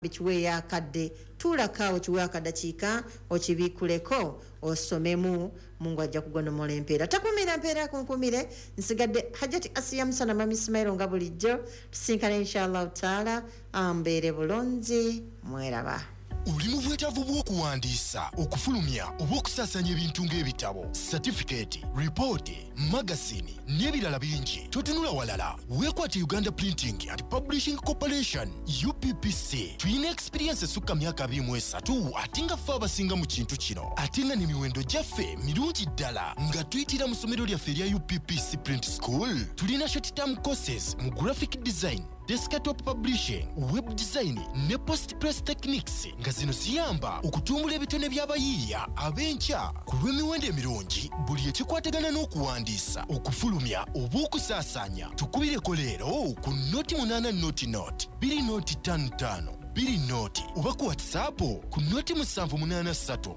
bikiwe yakadde tulakawo kiwe akadakiika okibikuleko osomemu Mungu ajja kugonomola empeera takumira empeera kunkumire nsigadde Hajati Asiya Musana Mami Ismail nga bulijjo tusinkana inshallah taala ambeere bulungi mweraba. Uli mu bwetaavu bw'okuwandiisa okufulumya oba okusaasanya ebintu ng'ebitabo certificate ripooti magazine n'ebirala bingi totunula walala weekwate Uganda Printing and Publishing Corporation UPPC tulina experience esukka myaka 23 ate nga ffe abasinga mu kintu kino ate nga n'emiwendo gyaffe mirungi ddala nga tuyitira mu ssomero lyaffe erya UPPC Print School tulina short term courses mu graphic design desktop publishing, web design ne post press techniques nga zino ziyamba okutumbula ebitone by'abayiiya ab'enkya ku lw'emiwendo emirungi buli ekikwatagana n'okuwandiisa okufulumya oba okusaasanya tukubireko leero ku noti 8 noti 2 noti 55 2 noti oba ku WhatsApp ku noti 783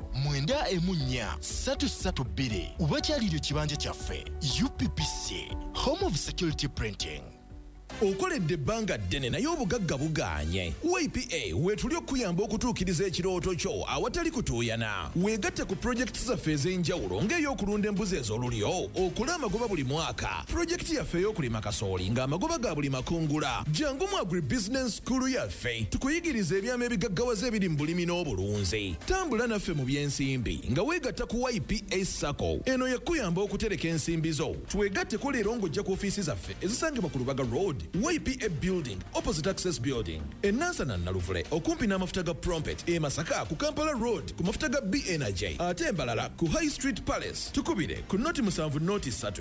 914 oba kyaliryo kibanja kyaffe UPPC Home of Security Printing. Okoledde ebbanga ddene naye obugagga bugaanye. YPA wetuli okuyamba okutuukiriza ekirooto kyo awatali kutuuyana. Weegatte ku projekiti zaffe ez'enjawulo ng'ey'okulunda embuzi ez'olulyo, okula amagoba buli mwaka. Projekiti yaffe ey'okulima kasooli ng'amagoba ga buli makungula. Jangu mu Agribusiness School yaffe tukuyigiriza ebyama ebigaggawaza ebiri mu bulimi n'obulunzi. Tambula naffe mu by'ensimbi nga weegatta ku YPA Sacco. Eno yakuyamba okutereka ensimbi zo. Twegatteko leero ng'ojja ku ofiisi zaffe ezisangibwa ku Lubaga Road, YPA Building, opposite Access Building. Enansana Naluvule, okumpi n'amafuta ga Prompet, Masaka ku Kampala Road, ku mafuta ga BNJ. Ate Mbalala ku High Street Palace. Tukubire ku noti 7 noti 3,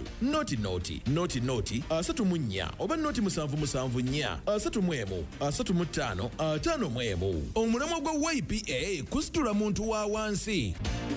noti 34 oba noti 774 35 55. Omulamwa gwa YPA kusitula muntu wa wansi.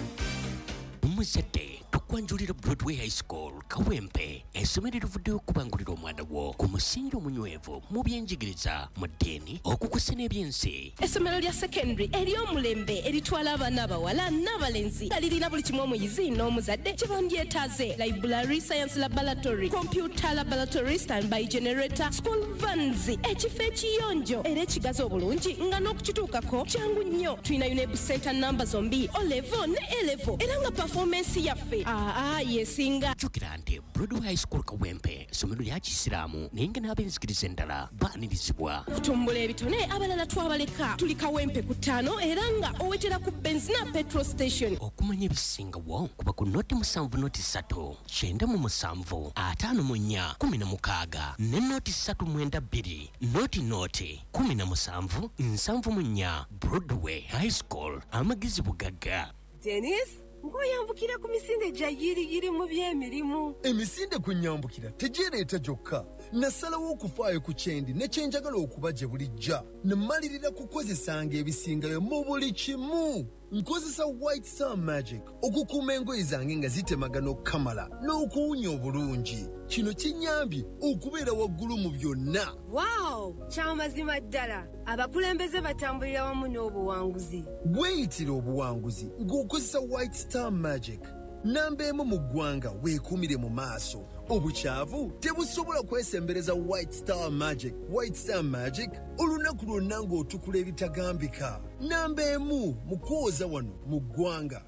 Muzete tukwanjulira Broadway High School Kawempe essomero livuddeyo okubangulira omwana wo ku musingi omunywevu mu byenjigiriza mu ddeeni okukusa n'ebyensi. Essomero lya secondary ery'omulembe eritwala abaana abawala n'abalenzi nga lirina buli kimu omuyizi n'omuzadde kye bandyetaaze: library, science laboratory, computer laboratory, standby generator, school vans, ekifo ekiyonjo era ekigazi obulungi nga n'okukituukako kyangu nnyo. Tulina UNEB center namba zombi O-level ne A-level era nga performance yaffe yesinga. Jukira nti Broadway High School Kawempe essomero lya Kisiraamu naye nga n'abenzikiriza endala baanirizibwa. Kutumbula ebitone abalala twabaleka. Tuli Kawempe ku 5 era nga owetera ku Benzina petrol station. Okumanya ebisingawo kuba ku noti 7 noti 3 97 54 16 ne noti 392 noti 17 74 Broadway High School amagezi bugagga. Dennis ngoyambukira ku misinde gya yiri mu by'emirimu. Emisinde kunyambukira tejereeta gyokka. Nasalawo okufaayo ku kyendi ne kyenjagala okuba gye bulijja. Namalirira kukozesanga ebisingayo mu buli kimu. Nkozesa White Star Magic okukuuma engoye zange nga zitemagana okukamala n'okuwunya obulungi. Kino kinyambye okubeera waggulu mu byonna. Wow, kyamazima ddala. Abakulembeze batambulira wamu n'obuwanguzi. Weeyitira obuwanguzi ng'okozesa White Star Magic. Namba emu mu ggwanga weekuumire mu maaso. Obukyavu tebusobola kwesembereza White Star Magic. White Star Magic olunaku lwonna ng'otukula ebitagambika. Namba emu mu kwoza wano mu ggwanga.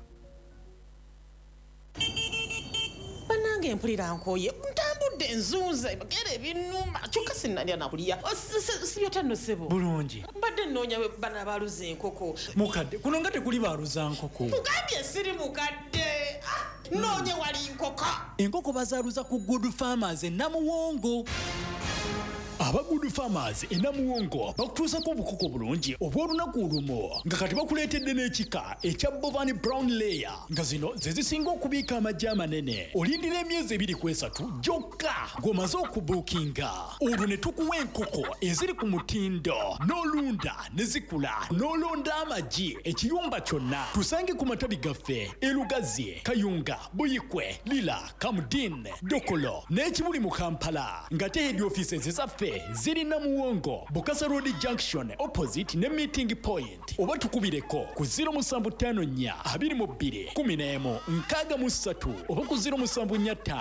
Banange mpulira nkoye ntambudde nzuuze bagere ebinuma kyokka sinnalya nakulya sibyotano sebo bulungi mbadde nnoonya bana baluza enkoko mukadde kuno nga tekuli baluza nkoko mugambye siri mukadde noonye wali enkoko bazaaluza ku Good Farmers e Namuwongo. Aba Good Farmers e Namuwongo bakutuusako obukoko bulungi obw'olunaku lumu nga kati bakuleetedde n'ekika ekya Bovani Brown Layer nga zino ze zisinga okubiika amaggi amanene. Olindira emyezi 23 gyokka ng'omaze okubuukinga. Olwo ne tukuwa enkoko eziri ku mutindo n'olunda ne zikula n'olonda amaggi ekiyumba kyonna. Tusange ku matabi gaffe e Lugazi, Kayunga, Buyikwe, Lila, Kamudin, Dokolo n'ekibuli mu Kampala nga head offices zaffe ziri Namuwongo, Bukasa Road Junction opposite ne meeting point. Oba tukubireko ku 0754 22 11 63 oba ku 0745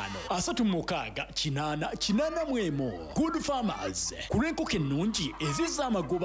36 8 8 Good Farmers, ku lw'enkoko ennungi ezizza amagoba